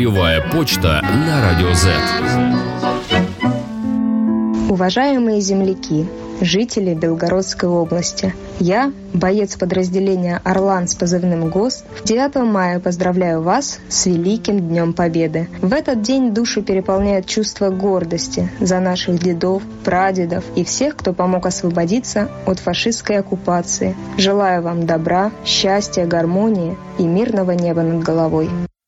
Гостевая почта на Радио Z. Уважаемые земляки, жители Белгородской области, я, боец подразделения «Орлан» с позывным «ГОСТ», 9 мая поздравляю вас с Великим Днем Победы. В этот день душу переполняет чувство гордости за наших дедов, прадедов и всех, кто помог освободиться от фашистской оккупации. Желаю вам добра, счастья, гармонии и мирного неба над головой.